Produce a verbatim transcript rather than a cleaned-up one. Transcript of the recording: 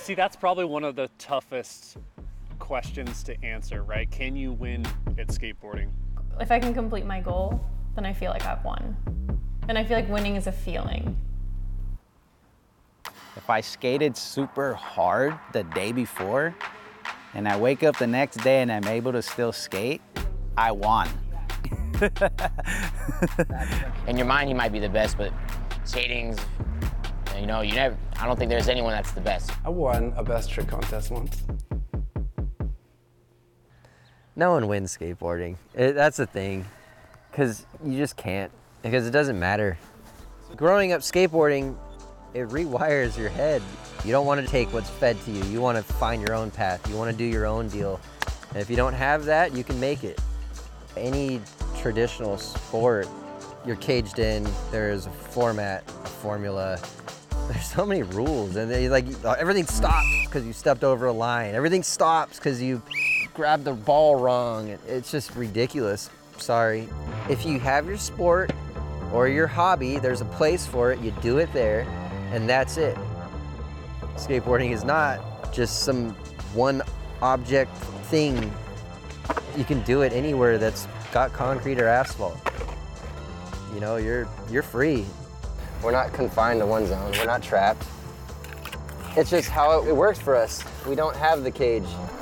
See, that's probably one of the toughest questions to answer, right? Can you win at skateboarding? If I can complete my goal, then I feel like I've won. And I feel like winning is a feeling. If I skated super hard the day before, and I wake up the next day and I'm able to still skate, I won. In your mind, he might be the best, but skating's, you know, you never, I don't think there's anyone that's the best. I won a best trick contest once. No one wins skateboarding. It, that's the thing, because you just can't, because it doesn't matter. Growing up skateboarding, it rewires your head. You don't want to take what's fed to you. You want to find your own path. You want to do your own deal. And if you don't have that, you can make it. Any traditional sport, you're caged in. There's a format, a formula. There's so many rules, and they, like everything stops because you stepped over a line. Everything stops because you grabbed the ball wrong. It's just ridiculous. Sorry. If you have your sport or your hobby, there's a place for it. You do it there, and that's it. Skateboarding is not just some one object thing. You can do it anywhere that's got concrete or asphalt. You know, you're you're free. We're not confined to one zone. We're not trapped. It's just how it works for us. We don't have the cage.